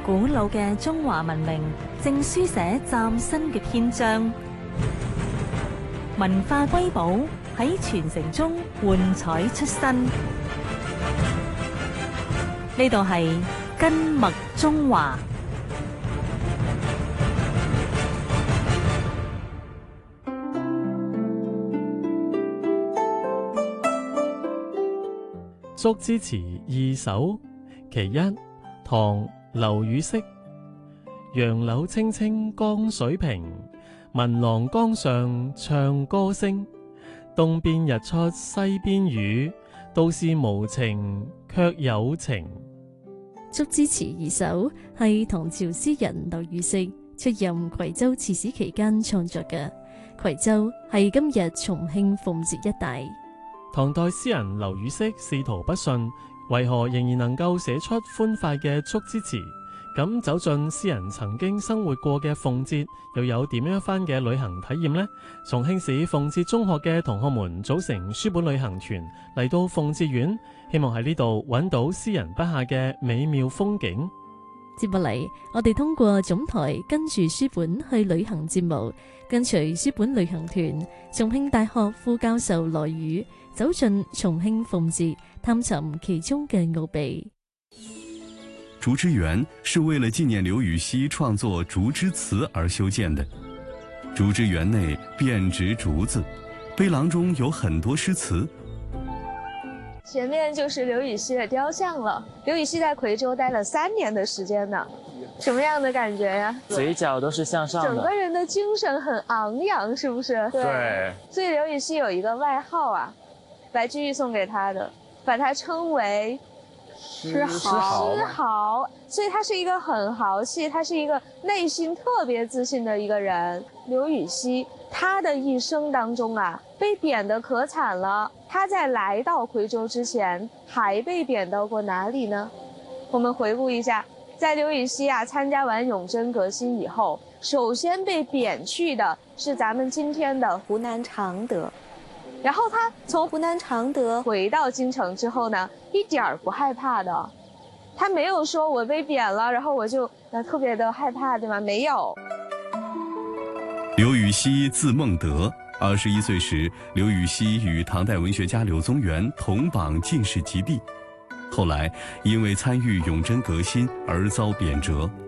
古老嘅中華文明正書寫嶄新嘅篇章，文化瑰寶喺傳承中喚彩出新。呢度係根脈中華。 竹枝詞二首其一，唐劉禹錫。楊柳青青江水平，聞郎江上唱歌聲。東邊日出西邊雨，道是無晴卻有情。 竹枝詞二首係唐朝詩人劉禹錫出任夔州刺史期間創作嘅。夔州係今日重慶奉節一帶。 唐代詩人劉禹錫仕途不順，為何仍然能夠寫出歡快嘅竹枝詞？咁走進詩人曾經生活過嘅奉節，又有點樣一番嘅旅行體驗呢？重慶市奉節中學嘅同學們組成書本旅行團嚟到奉節縣，希望喺呢度揾到詩人筆下嘅美妙風景。 接落嚟，我哋通過總台跟住書本去旅行節目，跟隨書本旅行團，重慶大學副教授羅宇走進重慶奉節，探尋其中嘅奧秘。 竹枝園是為了紀念劉禹錫創作竹枝詞而修建的。竹枝園內遍植竹子，碑廊中有很多詩詞。 前面就是劉禹錫的雕像了。劉禹錫在夔州待了3年的時間呢，什麼樣的感覺呀？ 嘴角都是向上的， 整個人的精神很昂揚，是不是？ 對。 所以劉禹錫有一個外號啊，白居易送給他的，把他稱為詩豪。所以他是一個很豪氣，他是一個內心特別自信的一個人。劉禹錫他的一生當中啊，被貶得可慘了。他在來到夔州之前，還被貶到過哪裡呢？我們回顧一下，在劉禹錫啊參加完永貞革新以後，首先被貶去的是咱們今天的湖南常德。然後他從湖南常德回到京城之後呢，一點兒不害怕的，他沒有說我被貶了，然後我就特別的害怕，對嗎？沒有。 劉禹錫字孟德，21歲時，劉禹錫與唐代文學家柳宗元同榜進士及第，後來因為參與永貞革新而遭貶谪。